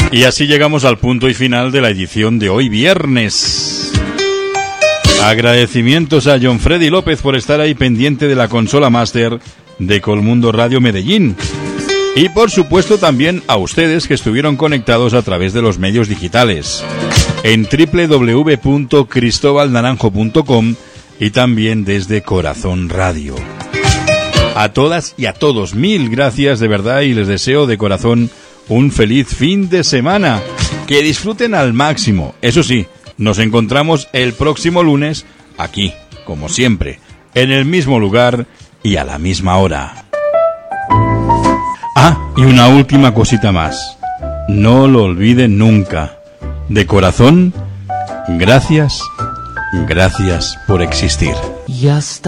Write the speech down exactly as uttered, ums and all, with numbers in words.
Y así llegamos al punto y final de la edición de hoy viernes. Agradecimientos a John Freddy López por estar ahí pendiente de la consola máster de Colmundo Radio Medellín. Y por supuesto también a ustedes que estuvieron conectados a través de los medios digitales en doble u doble u doble u punto cristobal naranjo punto com y también desde Corazón Radio. A todas y a todos, mil gracias de verdad y les deseo de corazón un feliz fin de semana. Que disfruten al máximo. Eso sí, nos encontramos el próximo lunes aquí, como siempre, en el mismo lugar y a la misma hora. Ah, y una última cosita más. No lo olviden nunca. De corazón, gracias, gracias por existir. Ya está.